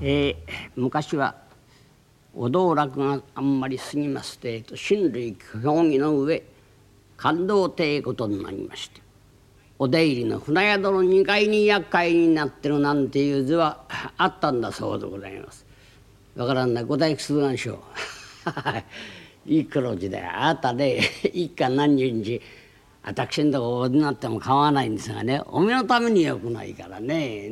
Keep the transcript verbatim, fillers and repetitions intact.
えー、昔はお道楽があんまり過ぎますと、えーと、親類協議の上勘当ということになりまして、お出入りの船宿のにかいに厄介になってるなんていう図はあったんだそうでございます。わからんな、ご退屈なんでしょういい黒字で、あなたね一家何十日私のとこお出になっても構わないんですがね、お目のためによくないからね。